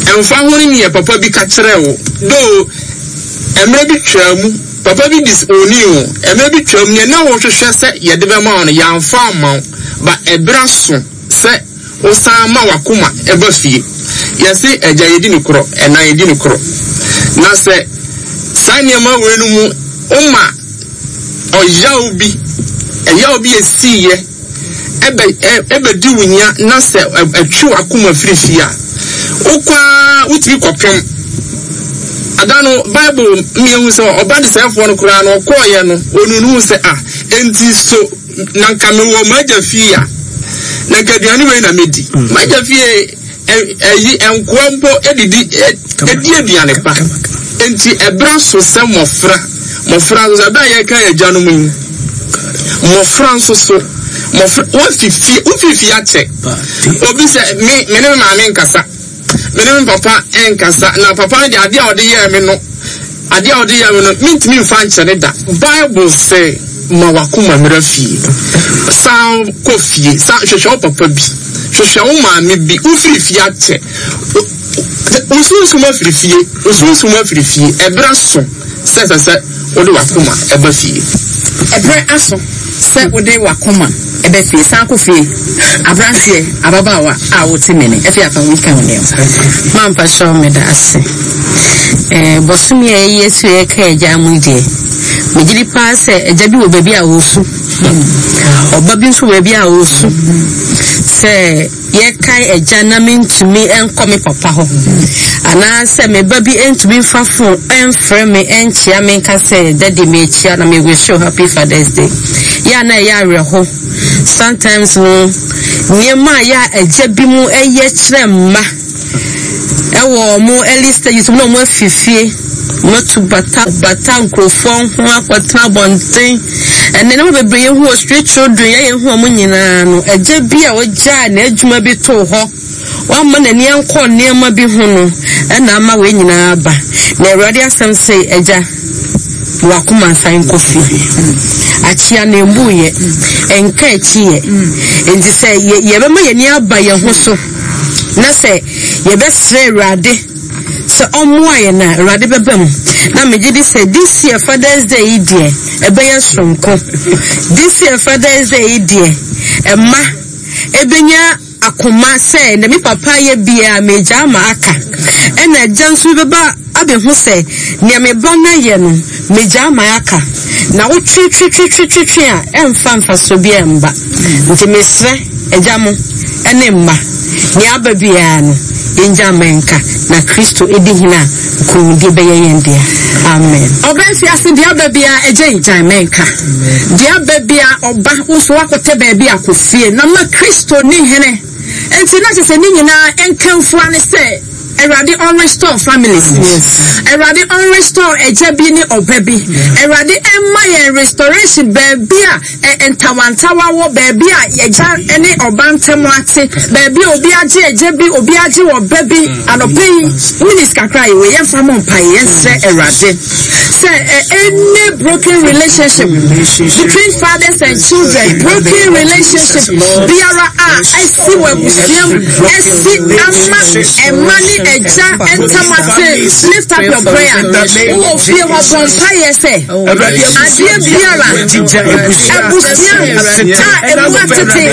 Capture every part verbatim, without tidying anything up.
and found me a papa be catcherel, though, and maybe tramu, papa be this o'neill, and maybe tramu, and now what to share set ye devamon, young farm mount, but a brasso, set, or some mawakuma, a buffy. Yes, a jayidin crop, and I didn't crop. Now say, sign your mouth, Oma, or Yaubi, a Yaubi a sea, ever doing ya, Nasa, a true Akuma Frisia. Oka, which we copy. I don't know, Bible, me who saw, or body self one crown or coyano, or no say, ah, and so, Nankamo, Major Fia, Nakadiani, and Midi, Major Fia. And Quampo Eddie Dianepa. And a brasso some of Fra, Mofra was a Bayaka Janum. Mofran so, what if you check? Obisa me, Menema Mencasa, Menema Papa and Casa, now Papa, the idea of the year, no, idea of the year, mean to me, function that Bible say, Mawakuma Mirafi, sound coffee, sound shop of Pubby. So shall man be ufri fiate. Usu suma frifie, usu suma frifie, a brasso, says I said, Odu Wakuma, a buffy. A bra asso, said Ode Wakuma, a buffy, Sanko fee, a branche, a babawa, I would see many, if you have a weekend. Mampa show me the assay. Bosumi a yes, we a care jamudi. Mijili pass a jabu baby a wusu, or babins will be a wusu. Say, ye kai a janamin to me and come papa ho. And I say, me baby and to be far from and frame me and chairman can say, Daddy me chiana me wish you happy Father's Day. Yana ya reho. Sometimes no, near my ya a jabimu a yetrema. Ewo mo eliste you no more fifi. Not to bata bata microphone, what bonting, and then over bring who street children, and who are a jebia or jan, edge may be told her. One man and young corn near my bihuno, and I'm a winning abba. Never some say, Eja Wakuma sign coffee. A chiane buye, and catchy, and to say, ye ever may near by your hoso. Na say, ye best say radi. So on why na radibabam na me gidi say this year Father's Day dear e be yasonko this year Father's Day dear e ma e benya akoma say na me papa ye bia me jama aka e na jansu beba abehu say ne me bona ye no me jama aka na wo twi twi twi twi twi twi a emfa mfa so bia mba nti mesre e jamo ene ma ni ababia no inja menka na Kristo edihina kumudi beye yendia. Amen. Obensi asi dia babia eje inja menka. Dia babia oba uso wakote baby akofie na ma Kristo ni hene. Enti na se ni nyina enkanfo ane se Eradi on restore families. Yes. Eradi on restore a jabini or baby. Eradi emma restoration baby and tawantawa wo baby ya any or bantamati baby obiaji jabi obiaji or baby and obey minister cry we yan famon pay say eradi. Say any broken relationship between fathers and children, broken relationship biara I see where we see I see amma and money Eja enter Martin, lift up your prayer. Who feel what on fire say? Adia Biara, Abusian, and Watati,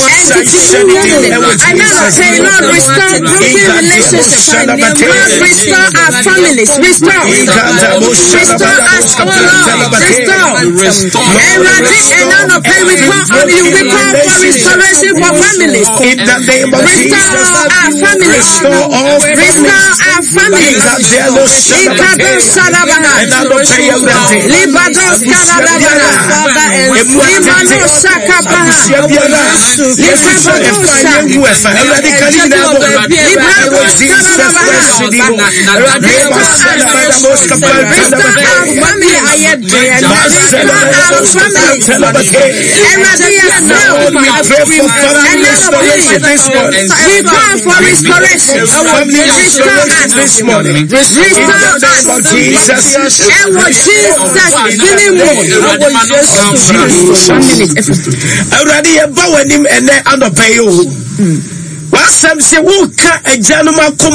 and now say, Lord, restore broken relationships, Lord, restore our families, restore, restore us, oh Lord, restore. And now pray, we call on you, we call for restoration for families. Restore our families. Restore our families. Ikado Sarabana. Libado Sarabana. Libado Sakaba. Libado Restore us this morning. Restore us, Lord Jesus. And what Jesus giving me. Already about him and then under pay you. What some say, who can a gentleman come